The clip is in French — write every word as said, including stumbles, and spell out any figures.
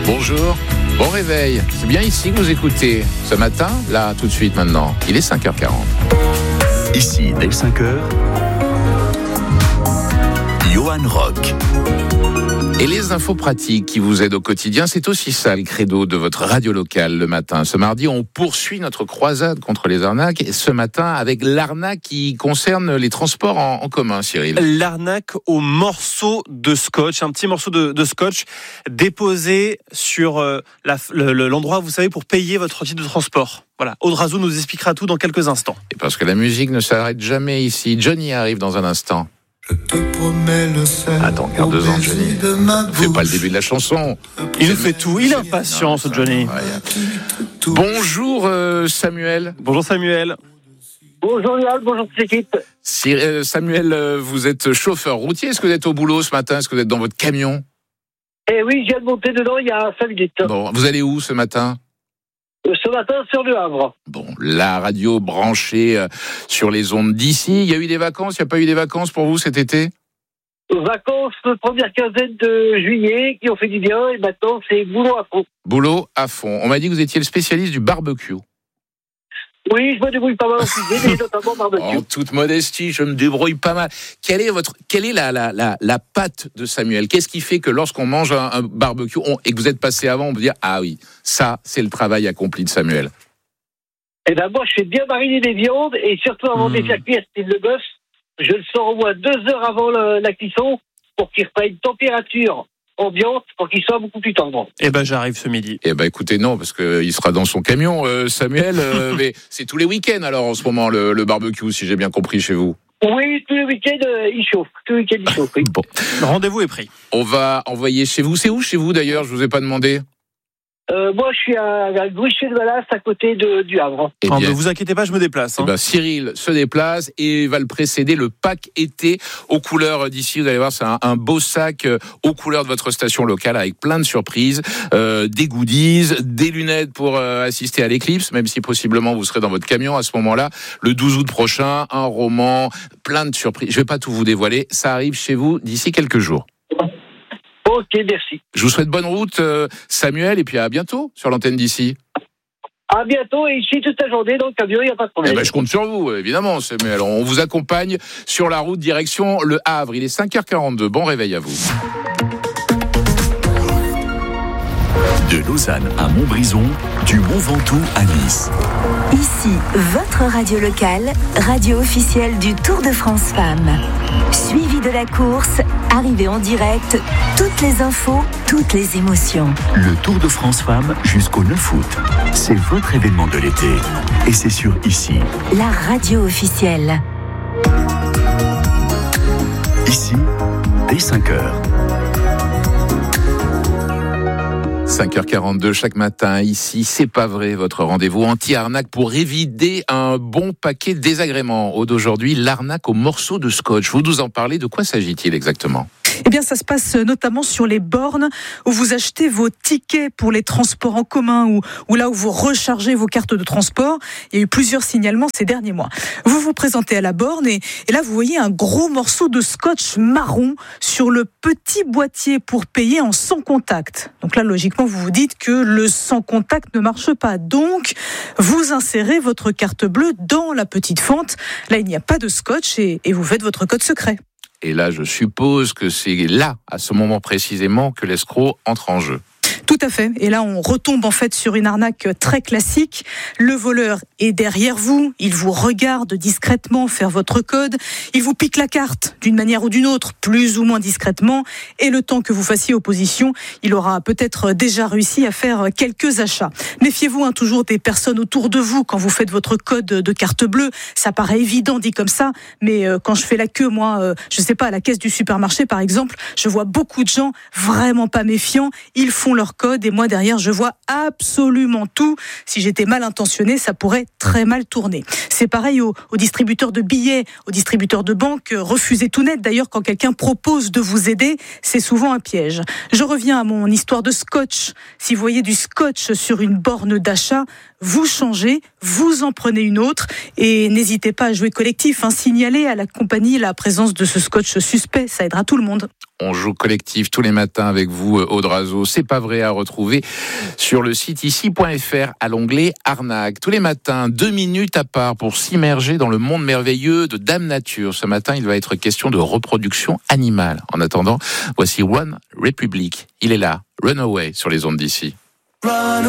Bonjour, bon réveil. C'est bien ici que vous écoutez. Ce matin, là, tout de suite maintenant. Il est cinq heures quarante. Ici, dès cinq heures, Johan Rock. Et les infos pratiques qui vous aident au quotidien, c'est aussi ça le credo de votre radio locale le matin. Ce mardi, on poursuit notre croisade contre les arnaques. Et ce matin, avec l'arnaque qui concerne les transports en, en commun, Cyril. L'arnaque au morceau de scotch, un petit morceau de, de scotch déposé sur euh, la, le, l'endroit, vous savez, pour payer votre titre de transport. Voilà, Aude Razou nous expliquera tout dans quelques instants. Et parce que la musique ne s'arrête jamais ici. Johnny arrive dans un instant. Je te promets le sel. Attends, garde deux ans, Johnny. Fais pas le début de la chanson. Il nous fait tout, il est impatient, ce Johnny. Ouais. Bonjour euh, Samuel. Bonjour Samuel. Bonjour Yann, bonjour toute l'équipe. Si, euh, Samuel, euh, vous êtes chauffeur routier. Est-ce que vous êtes au boulot ce matin? Est-ce que vous êtes dans votre camion? Eh oui, je viens de monter dedans il y a cinq minutes. Bon, vous allez où ce matin? Ce matin sur Le Havre. Bon, la radio branchée euh, sur les ondes d'ici. Il y a eu des vacances? Il n'y a pas eu des vacances pour vous cet été? Vacances, première quinzaine de juillet, qui ont fait du bien, et maintenant c'est boulot à fond. Boulot à fond. On m'a dit que vous étiez le spécialiste du barbecue. Oui, je me débrouille pas mal en cuisine, mais notamment barbecue. En toute modestie, je me débrouille pas mal. Quelle est votre, quelle est la, la, la, la patte de Samuel? Qu'est-ce qui fait que lorsqu'on mange un, un barbecue on, et que vous êtes passé avant, on peut dire ah oui, ça c'est le travail accompli de Samuel? Eh ben moi, je fais bien mariner les viandes, et surtout avant mmh. de les faire cuire, style le bœuf, je le sors au moins deux heures avant le, la cuisson pour qu'il reprenne une température ambiante pour qu'il soit beaucoup plus tendre. Eh ben j'arrive ce midi. Eh ben écoutez, non, parce qu'il sera dans son camion, euh, Samuel. Euh, mais c'est tous les week-ends alors en ce moment le, le barbecue, si j'ai bien compris chez vous. Oui, tous les week-ends, euh, il chauffe. Tous les week-ends, il chauffe. Oui. Bon, Le rendez-vous est pris. on va envoyer chez vous. C'est où chez vous d'ailleurs? Je vous ai pas demandé. Euh, moi, je suis à, à Gouichet de Valas, à côté de, du Havre. Eh Oh, bien, ne vous inquiétez pas, je me déplace. eh Hein. ben, Cyril se déplace et va le précéder le pack été aux couleurs d'ici. Vous allez voir, c'est un, un beau sac aux couleurs de votre station locale avec plein de surprises, euh, des goodies, des lunettes pour euh, assister à l'éclipse, même si possiblement vous serez dans votre camion à ce moment-là. Le douze août prochain, un roman, plein de surprises. Je vais pas tout vous dévoiler. Ça arrive chez vous d'ici quelques jours. Ok, merci. Je vous souhaite bonne route, euh, Samuel, et puis à bientôt sur l'antenne d'ici. À bientôt, et ici toute la journée dans le camion, il n'y a pas de problème. Eh ben, je compte sur vous, évidemment, Samuel. On vous accompagne sur la route direction Le Havre. Il est cinq heures quarante-deux. Bon réveil à vous. De Lausanne à Montbrison, du Mont Ventoux à Nice. Ici, votre radio locale, radio officielle du Tour de France Femmes. Suivi de la course, arrivée en direct, toutes les infos, toutes les émotions. Le Tour de France Femmes jusqu'au neuf août. C'est votre événement de l'été. Et c'est sur Ici. La radio officielle. Ici, dès cinq heures. cinq heures quarante-deux chaque matin, ici, c'est pas vrai, votre rendez-vous anti-arnaque pour éviter un bon paquet de désagréments. Au d'aujourd'hui, l'arnaque au morceau de scotch. Vous nous en parlez, de quoi s'agit-il exactement? Eh bien, ça se passe notamment sur les bornes où vous achetez vos tickets pour les transports en commun ou, ou là où vous rechargez vos cartes de transport. Il y a eu plusieurs signalements ces derniers mois. Vous vous présentez à la borne et, et là, vous voyez un gros morceau de scotch marron sur le petit boîtier pour payer en sans contact. Donc là, logiquement, vous vous dites que le sans contact ne marche pas. Donc, vous insérez votre carte bleue dans la petite fente. Là, il n'y a pas de scotch et, et vous faites votre code secret. Et là, je suppose que c'est là, à ce moment précisément, que l'escroc entre en jeu. Tout à fait. Et là, on retombe en fait sur une arnaque très classique. Le voleur est derrière vous. Il vous regarde discrètement faire votre code. Il vous pique la carte d'une manière ou d'une autre, plus ou moins discrètement. Et le temps que vous fassiez opposition, il aura peut-être déjà réussi à faire quelques achats. Méfiez-vous hein, toujours des personnes autour de vous quand vous faites votre code de carte bleue. Ça paraît évident dit comme ça, mais euh, quand je fais la queue, moi, euh, je sais pas, à la caisse du supermarché par exemple, je vois beaucoup de gens vraiment pas méfiants. Ils font leur code et moi derrière je vois absolument tout. Si j'étais mal intentionné, ça pourrait très mal tourner. C'est pareil aux, aux distributeurs de billets, aux distributeurs de banques. Refusez tout net. D'ailleurs, quand quelqu'un propose de vous aider, c'est souvent un piège. Je reviens à mon histoire de scotch. Si vous voyez du scotch sur une borne d'achat, vous changez, vous en prenez une autre et n'hésitez pas à jouer collectif. Hein, signalez à la compagnie la présence de ce scotch suspect, ça aidera tout le monde. On joue collectif tous les matins avec vous, Aude Razeau. C'est pas vrai à retrouver sur le site ici point f r à l'onglet Arnaque. Tous les matins, deux minutes à part pour s'immerger dans le monde merveilleux de Dame Nature. Ce matin, il va être question de reproduction animale. En attendant, voici One Republic. Il est là, Runaway sur les ondes d'ici. Run